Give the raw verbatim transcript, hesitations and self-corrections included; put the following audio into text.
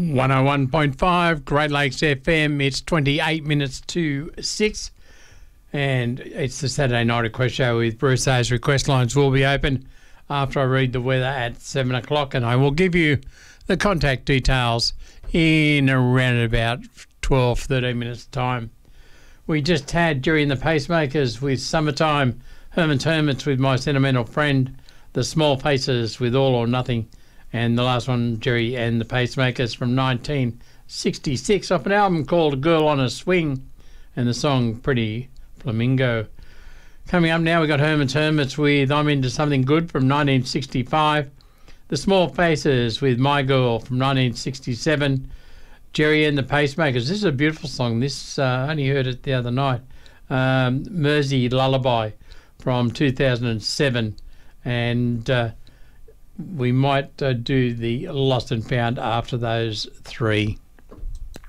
one oh one point five Great Lakes F M. It's twenty-eight minutes to six, and it's the Saturday Night Request Show with Bruce Hayes. Request lines will be open after I read the weather at seven o'clock, and I will give you the contact details in around about twelve, thirteen minutes time. We just had Jerry and the Pacemakers with Summertime, Herman's Hermits with My Sentimental Friend, The Small Faces with All or Nothing, and the last one, Jerry and the Pacemakers from nineteen sixty-six off an album called A Girl on a Swing, and the song Pretty Flamingo. Coming up now, we got Herman's Hermits with I'm Into Something Good from nineteen sixty-five, The Small Faces with My Girl from nineteen sixty-seven, Jerry and the Pacemakers. This is a beautiful song. This, uh, I only heard it the other night. Um, Mersey Lullaby from two thousand seven, and uh, we might uh, do the Lost and Found after those three.